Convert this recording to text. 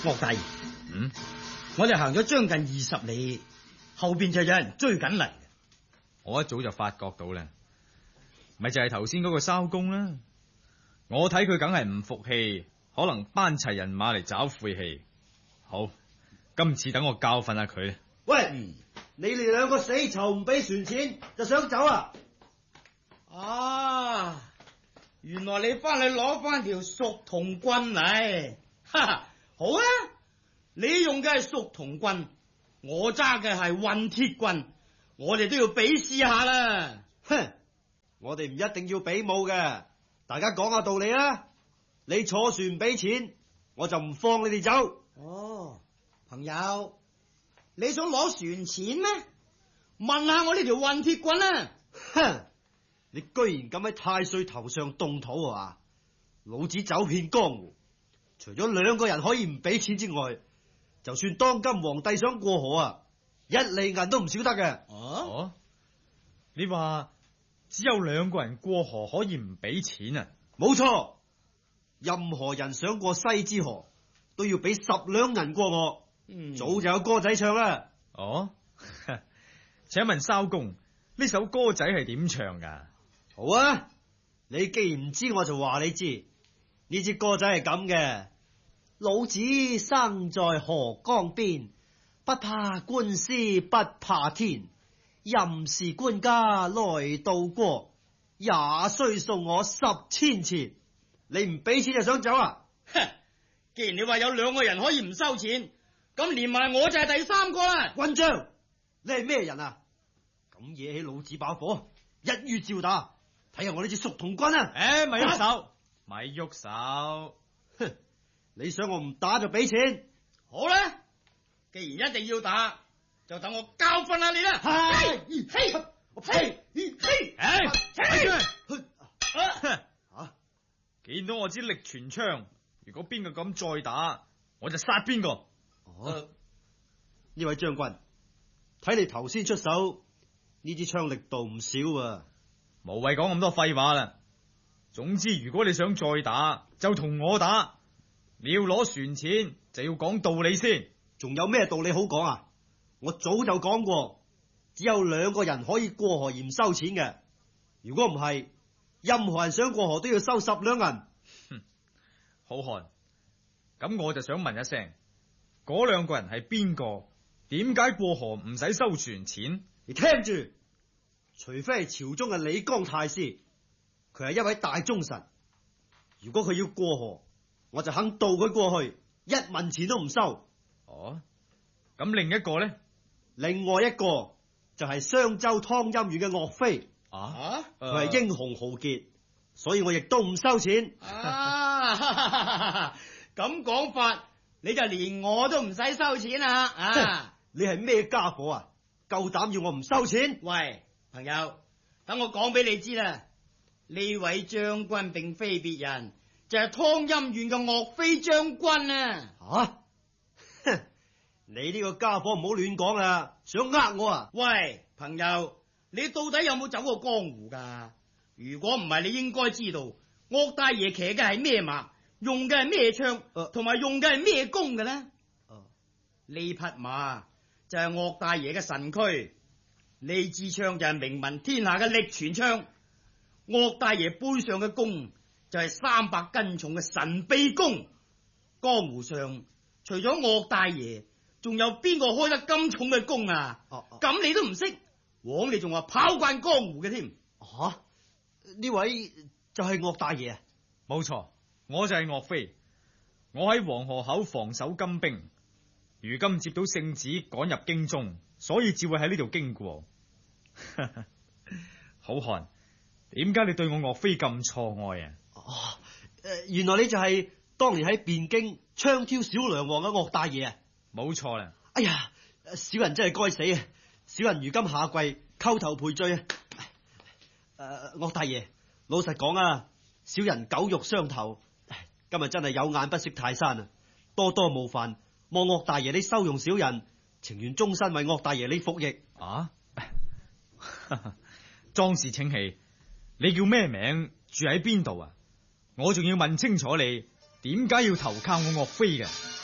岳大爺，我哋行咗將近20里，後邊就有人追緊嚟。 我一早就發覺到啦，咪就係頭先嗰個艄公啦。我睇佢梗係唔服氣，可能班齊人馬嚟找晦氣。好，今次等我教訓下佢。 喂，你哋兩個死囚唔俾船錢就想走啊？ 啊，原來你翻去攞翻條蜀銅棍嚟，哈哈，好啊！你用嘅係蜀銅棍，我揸嘅係混鐵棍，我哋都要比試下啦。 哼，我哋唔一定要比武嘅，大家講下道理啦。你坐船唔俾錢，我就唔放你哋走。 哦，朋友，你想攞船錢咩？問下我呢條混鐵棍啊！ 哼，你居然敢喺太歲頭上動土啊！老子走遍江湖，除咗2個人可以唔俾錢之外，就算當今皇帝想過河啊，1厘銀都唔少得嘅。 哦，你話只有2個人過河可以唔俾錢啊？ 冇錯，任何人想過西之河，都要俾10兩銀過河。早就有歌仔唱啦。 哦，請問艄公，呢首歌仔係點唱噶？ 好啊，你既然唔知，我就話你知。呢支歌仔係咁嘅：老子生在河江邊，不怕官司不怕天。任是官家來渡過，也須送我10千錢。你唔俾錢就想走啊？ 哼，既然你話有2個人可以唔收錢，咁連埋我就係第3個啦。 混帳，你係咩人啊？咁惹起老子把火，一於照打。睇下我呢支蜀銅棍啊！ 咪喐手，咪喐手。 哼，你想我唔打就俾錢？ 好啦，既然一定要打，就等我教訓下你啦。 見到我支力全槍，如果邊個敢再打，我就殺邊個。 呢位將軍，睇你頭先出手，呢支槍力度唔少啊！ 無謂講咁多廢話啦。總之，如果你想再打，就同我打。你要攞船錢，就要講道理先。 仲有咩道理好講啊？我早就講過，只有2個人可以過河而唔收錢嘅。如果唔係，任何人想過河都要收10兩銀。 哼，好漢，咁我就想問一聲，嗰2個人係邊個？點解過河唔使收船錢？ 你聽住，除非係朝中嘅李綱太師，佢係一位大忠臣。如果佢要過河，我就肯渡佢過去，1文錢都唔收。 哦，咁另一個呢？ 另外一個就係商州湯陰縣嘅岳飛。佢係英雄豪傑，所以我亦都唔收錢。 咁講法，你就連我都唔使收錢啦。 你係咩家伙啊？夠膽要我唔收錢？ 喂，朋友，等我講俾你知啦。呢位將軍並非別人，就係湯陰縣嘅岳飛將軍啊！ 你呢個家伙唔好亂講啊！想呃我啊？ 喂，朋友，你到底有冇走過江湖噶？如果唔係，你應該知道岳大爺騎嘅係咩馬，用嘅係咩槍，同埋用嘅係咩弓嘅呢？呢匹馬就係岳大爺嘅神駒，呢支槍就係名聞天下嘅力全槍。岳大爺背上嘅弓就係300斤重嘅神臂弓。江湖上除咗岳大爺，仲有邊個開得咁重嘅弓啊？咁你都唔識，枉你仲話跑慣江湖嘅添。 呢位就係岳大爺啊？ 冇錯，我就係岳飛。我喺黃河口防守金兵，如今接到聖旨趕入京中，所以只會喺呢度經過。好漢，點解你對我岳飛咁錯愛啊？ 原來你就係當年喺汴京槍挑小梁王嘅岳大爺啊？ 冇錯啦。 哎呀，小人真係該死啊！小人如今下跪叩頭賠罪啊！岳大爺，老實講啊，小人狗肉相投，今日真係有眼不識泰山啊！多多冒犯，望岳大爺你收容小人，情願終身為岳大爺你服役。 壯士請起，你叫咩名？住喺邊度啊？我仲要問清楚你，點解要投靠我岳飛嘅？